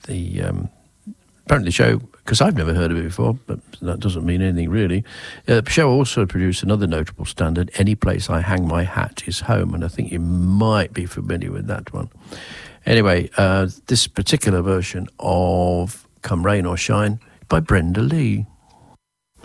apparently the show, because I've never heard of it before, but that doesn't mean anything really. The show also produced another notable standard, Any Place I Hang My Hat Is Home, and I think you might be familiar with that one. Anyway, this particular version of Come Rain or Shine by Brenda Lee.